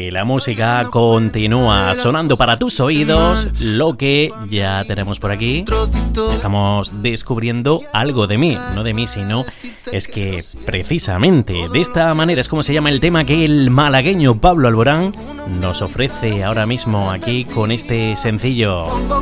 y la música continúa sonando para tus oídos. Lo que ya tenemos por aquí, estamos descubriendo algo de mí, no de mí, sino es que precisamente de esta manera es como se llama el tema que el malagueño Pablo Alborán nos ofrece ahora mismo aquí con este sencillo.